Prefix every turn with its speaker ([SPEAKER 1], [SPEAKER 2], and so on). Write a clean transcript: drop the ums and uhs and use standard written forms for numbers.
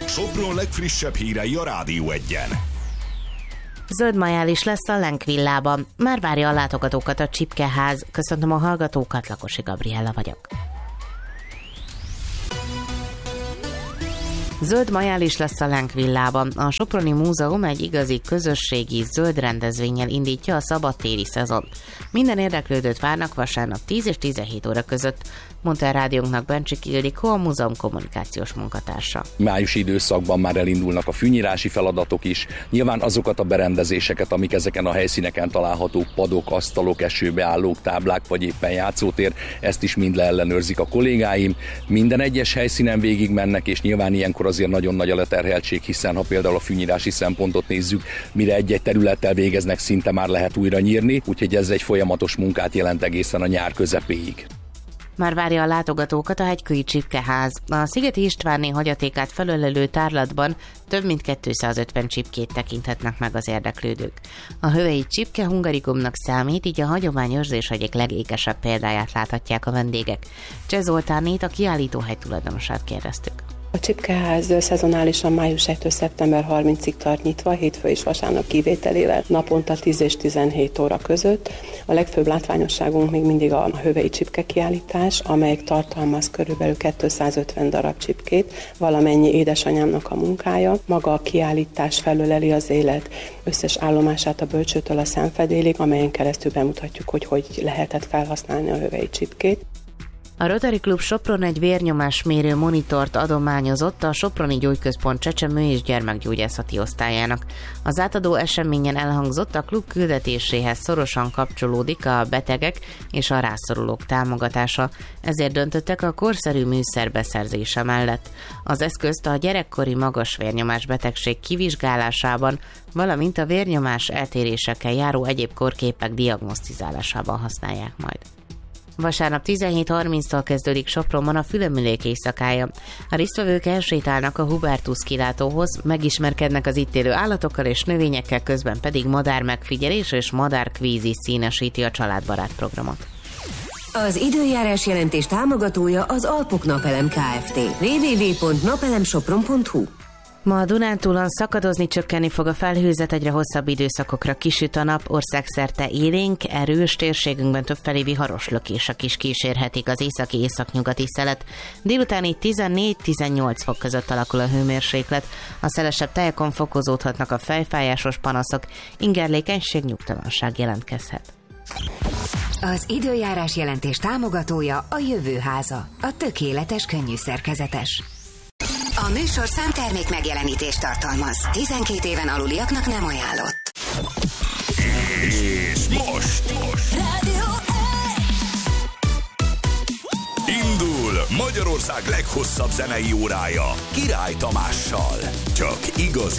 [SPEAKER 1] Sopron legfrissebb hírei a Rádió Egyen.
[SPEAKER 2] Zöld majális lesz a Lenk villában. Már várja a látogatókat a Csipkeház. Köszöntöm a hallgatókat, Lakosi Gabriella vagyok. Zöld majális lesz a Lenk villában. A Soproni Múzeum egy igazi közösségi zöld rendezvénnyel indítja a szabadtéri szezont. Minden érdeklődőt várnak vasárnap 10 és 17 óra között, mondta a rádiónknak Bencsik Ildikó, a múzeum kommunikációs munkatársa.
[SPEAKER 3] Májusi időszakban már elindulnak a fűnyírási feladatok is. Nyilván azokat a berendezéseket, amik ezeken a helyszíneken találhatók, padok, asztalok, esőbeállók, táblák vagy éppen játszótér, ezt is mind leellenőrzik a kollégáim. Minden egyes helyszínen végig mennek, és nyilván ilyenkor azért nagyon nagy a leterheltség, hiszen ha például a fűnyírási szempontot nézzük, mire egy-egy területtel végeznek, szinte már lehet újra nyírni, úgyhogy ez egy folyamatos munkát jelent egészen a nyár közepéig.
[SPEAKER 2] Már várja a látogatókat a hegykői Csipkeház. A Szigeti Istvánné hagyatékát felölelő tárlatban több mint 250 csipkét tekinthetnek meg az érdeklődők. A hövei csipke hungarikumnak számít, így a hagyományőrzés egyik legékesebb példáját láthatják a vendégek. Cseh Zoltánét, a kiállítóhely tulajdonosát kérdeztük.
[SPEAKER 4] A Csipkeház szezonálisan május 1-től szeptember 30-ig tart nyitva, hétfő és vasárnap kivételével, naponta 10 és 17 óra között. A legfőbb látványosságunk még mindig a hövei csipke kiállítás, amelyik tartalmaz körülbelül 250 darab csipkét, valamennyi édesanyámnak a munkája. Maga a kiállítás felöleli az élet összes állomását a bölcsőtől a szemfedélig, amelyen keresztül bemutatjuk, hogy lehetett felhasználni a hövei csipkét.
[SPEAKER 2] A Rotary Klub Sopron egy vérnyomásmérő monitort adományozott a Soproni Gyógyközpont csecsemő- és gyermekgyógyászati osztályának. Az átadó eseményen elhangzott, a klub küldetéséhez szorosan kapcsolódik a betegek és a rászorulók támogatása, ezért döntöttek a korszerű műszer beszerzése mellett. Az eszközt a gyerekkori magas vérnyomás betegség kivizsgálásában, valamint a vérnyomás eltérésekkel járó egyéb kórképek diagnosztizálásában használják majd. Vasárnap 17:30-tól kezdődik Sopronban a Fülemülék éjszakája. A résztvevők elsétálnak a Hubertus kilátóhoz, megismerkednek az itt élő állatokkal és növényekkel, közben pedig madármegfigyelés és madárkvíz is színesíti a családbarát programot.
[SPEAKER 5] Az időjárás jelentés támogatója az Alpok Napelem Kft. www.napelemsopron.hu.
[SPEAKER 2] Ma a Dunántúlon szakadozni, csökkenni fog a felhőzet, egyre hosszabb időszakokra kisüt a nap, országszerte élénk, erős, térségünkben többfelé viharos lökések is kísérhetik az északi-északnyugati szelet. Délután így 14-18 fok között alakul a hőmérséklet, a szelesebb tájakon fokozódhatnak a fejfájásos panaszok, ingerlékenység, nyugtalanság jelentkezhet.
[SPEAKER 5] Az időjárás jelentés támogatója a Jövőháza, a tökéletes könnyű szerkezetes. A műsorszám termék megjelenítést tartalmaz. 12 éven aluliaknak nem ajánlott.
[SPEAKER 1] És most indul Magyarország leghosszabb zenei órája Király Tamással. Csak igazi